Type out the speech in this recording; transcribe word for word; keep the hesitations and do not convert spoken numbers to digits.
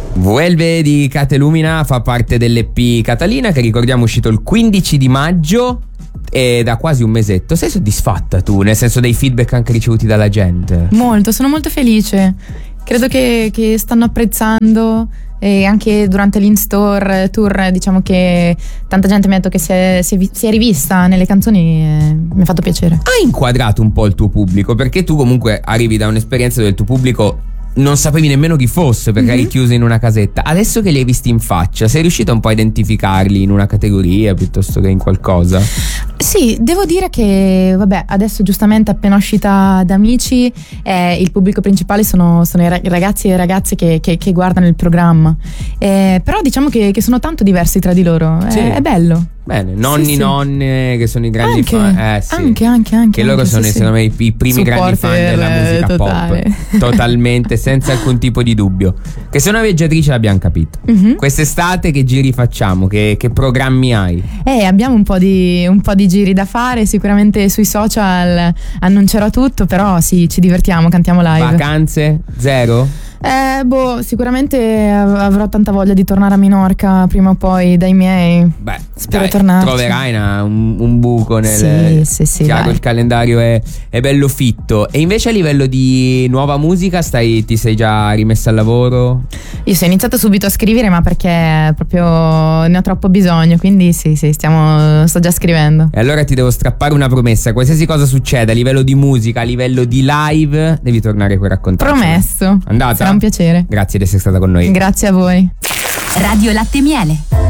Vuelve di Catelumina fa parte dell'E P Catalina, che ricordiamo è uscito il quindici di maggio e da quasi un mesetto. Sei soddisfatta tu, nel senso dei feedback anche ricevuti dalla gente? Molto, sono molto felice. Credo che, che stanno apprezzando, e anche durante l'in-store tour diciamo che tanta gente mi ha detto che si è, si è, si è rivista nelle canzoni e mi ha fatto piacere. Hai inquadrato un po' il tuo pubblico, perché tu comunque arrivi da un'esperienza dove il tuo pubblico non sapevi nemmeno chi fosse perché Mm-hmm. eri chiuso in una casetta. Adesso che li hai visti in faccia, sei riuscita un po' a identificarli in una categoria piuttosto che in qualcosa? Sì, devo dire che vabbè, adesso giustamente appena uscita da Amici, eh, il pubblico principale sono, sono i ragazzi e le ragazze che, che, che guardano il programma, eh, però diciamo che, che sono tanto diversi tra di loro, è, Sì. è bello. Bene, nonni, Sì, sì. nonne che sono i grandi Anche, fan, eh, sì. anche, anche, anche. Che loro anche, sono sì, secondo sì. me i, i primi grandi fan Supporter, della musica totale. pop. Totalmente, senza alcun tipo di dubbio. Che sei una viaggiatrice l'abbiamo capito. Mhm. Quest'estate che giri facciamo? Che, che programmi hai? Eh, abbiamo un po' di un po' di giri da fare, sicuramente sui social annuncerò tutto, però sì, ci divertiamo, cantiamo live. Vacanze? Zero? Eh, boh, sicuramente av- avrò tanta voglia di tornare a Minorca prima o poi dai miei. Beh, Spero dai, tornarci. troverai una- un, un buco nel... Sì, sì, sì, Chiaro, dai. il calendario è, è bello fitto. E invece a livello di nuova musica stai, ti sei già rimessa al lavoro? Io sono iniziata subito a scrivere, ma perché proprio ne ho troppo bisogno, quindi sì, sì, stiamo sto già scrivendo. E allora ti devo strappare una promessa: qualsiasi cosa succeda a livello di musica, a livello di live, devi tornare qui a raccontare. Promesso. Andata? Sarà un piacere. Grazie di essere stata con noi. Grazie a voi. Radio Latte Miele.